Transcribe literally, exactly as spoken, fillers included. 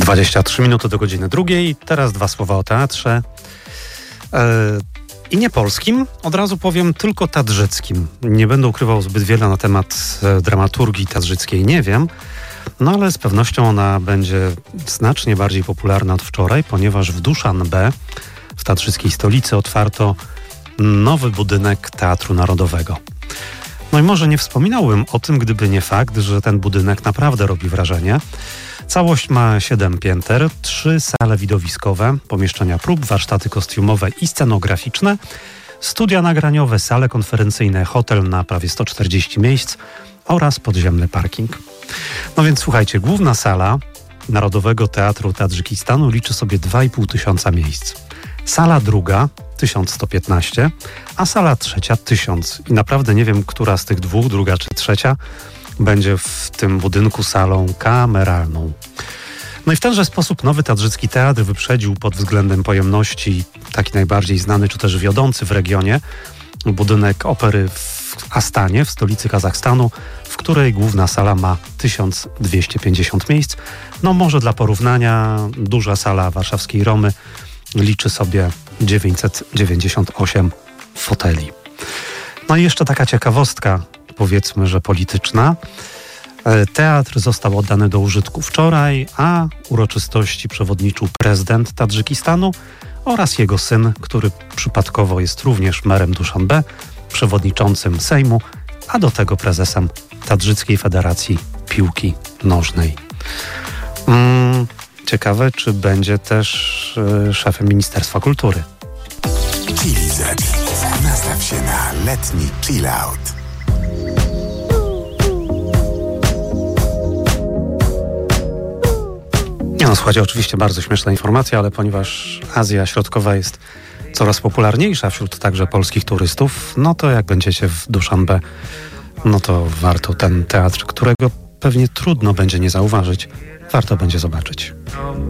dwadzieścia trzy minuty do godziny drugiej. Teraz dwa słowa o teatrze. Yy, I nie polskim, od razu powiem, tylko tadżyckim. Nie będę ukrywał zbyt wiele na temat e, dramaturgii tadżyckiej, nie wiem. No ale z pewnością ona będzie znacznie bardziej popularna od wczoraj, ponieważ w Duszanbe, w tadżyckiej stolicy, otwarto nowy budynek Teatru Narodowego. No i może nie wspominałbym o tym, gdyby nie fakt, że ten budynek naprawdę robi wrażenie. Całość ma siedem pięter, trzy sale widowiskowe, pomieszczenia prób, warsztaty kostiumowe i scenograficzne, studia nagraniowe, sale konferencyjne, hotel na prawie sto czterdzieści miejsc oraz podziemny parking. No więc słuchajcie, główna sala Narodowego Teatru Tadżykistanu liczy sobie dwa i pół tysiąca miejsc. Sala druga tysiąc sto piętnaście, a sala trzecia tysiąc. I naprawdę nie wiem, która z tych dwóch, druga czy trzecia, będzie w tym budynku salą kameralną. No i w tenże sposób nowy tadżycki teatr wyprzedził pod względem pojemności taki najbardziej znany, czy też wiodący w regionie budynek opery w Astanie, w stolicy Kazachstanu, w której główna sala ma tysiąc dwieście pięćdziesiąt miejsc. No może dla porównania duża sala warszawskiej Romy liczy sobie dziewięćset dziewięćdziesiąt osiem foteli. No i jeszcze taka ciekawostka, powiedzmy, że polityczna. Teatr został oddany do użytku wczoraj, a uroczystości przewodniczył prezydent Tadżykistanu oraz jego syn, który przypadkowo jest również merem Duszanbe, przewodniczącym Sejmu, a do tego prezesem Tadżyckiej Federacji Piłki Nożnej. Hmm, ciekawe, czy będzie też y, szefem Ministerstwa Kultury. Chili Z. Nastaw się na letni chill out. Nie no, słuchajcie, oczywiście bardzo śmieszna informacja, ale ponieważ Azja Środkowa jest coraz popularniejsza wśród także polskich turystów, no to jak będziecie w Duszanbe, no to warto ten teatr, którego pewnie trudno będzie nie zauważyć, warto będzie zobaczyć.